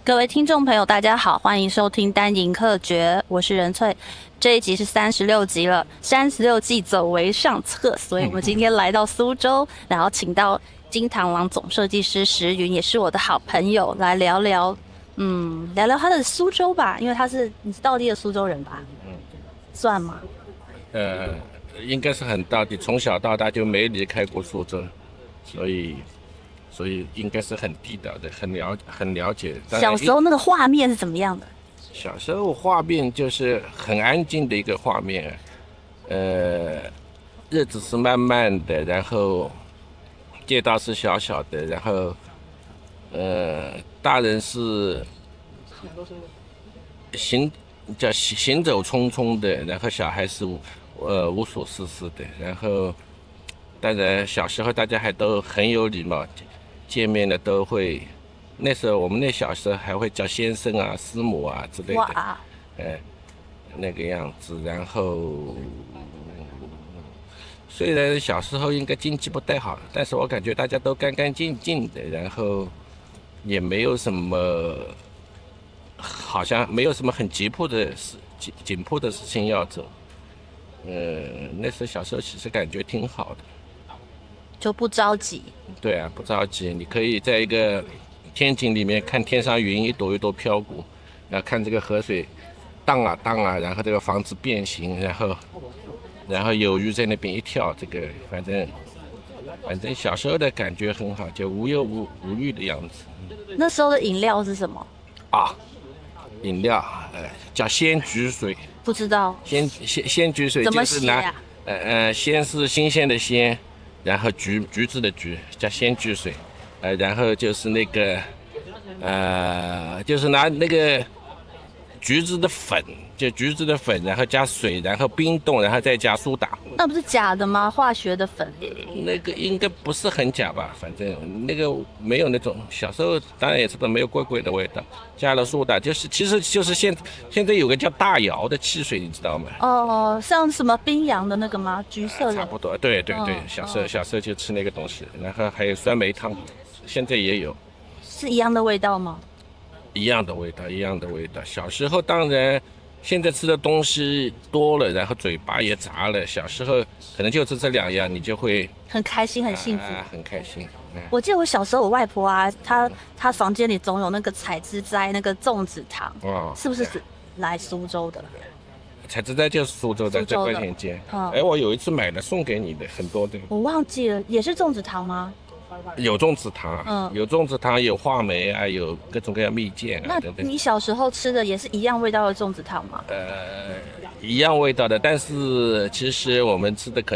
各位听众朋友，大家好，欢迎收听单营客诀，我是任翠。这一集是36集了，36季走为上策，所以我们今天来到苏州，然后请到金螳螂总设计师石云，也是我的好朋友，来聊聊，聊聊他的苏州吧，因为你是道地的苏州人吧？算吗？ 应该是很道地，从小到大就没离开过苏州，所以应该是很地道的，很了解。 小时候那个画面是怎么样的？ 小时候画面就是很安静的一个画面，日子是慢慢的，然后街道是小小的，然后大人是行走匆匆的，然后小孩是无所事事的，然后当然小时候大家还都很有礼貌，见面了都会。那时候我们小时候还会叫先生啊、师母啊之类的，那个样子。然后虽然小时候应该经济不太好，但是我感觉大家都干干净净的，然后也没有什么，好像没有什么很紧迫的事情要做。那时候小时候其实感觉挺好的， 就不着急。 对啊，不着急，你可以在一个天井里面看天上云一朵一朵飘过，然后看这个河水荡啊荡啊，然后这个房子变形，然后有鱼在那边一跳，这个反正小时候的感觉很好，就无忧无虑的样子。 那时候的饮料是什么啊？饮料叫鲜橘水。 不知道。 鲜橘水就是拿鲜是新鲜的鲜，然后橘子的橘叫鲜橘水。然后就是那个，就是拿那个橘子的粉，然后加水，然后冰冻，然后再加苏打。 那不是假的吗？化学的粉？ 那个应该不是很假吧？反正那个没有那种，小时候当然也知道没有怪怪的味道，加了苏打，其实就是现在有个叫大窑的汽水，你知道吗？ 哦，像什么冰洋的那个吗？橘色的。 差不多，对，小时候就吃那个东西，然后还有酸梅汤。现在也有， 是一样的味道吗？ 一样的味道。小时候当然，现在吃的东西多了，然后嘴巴也杂了。小时候可能就吃这两样，你就会很开心、很幸福。 很开心。 我记得我小时候，我外婆啊，她房间里总有那个采之斋那个粽子糖，是不是来苏州的？ 采之斋就是苏州的，在观前街。我有一次买了送给你的，很多的。 我忘记了，也是粽子糖吗？ 有粽子糖，有粽子糖，有话梅啊，有各种各样蜜饯啊等等。 那你小时候吃的也是一样味道的粽子糖吗？ 一样味道的，但是其实我们吃的可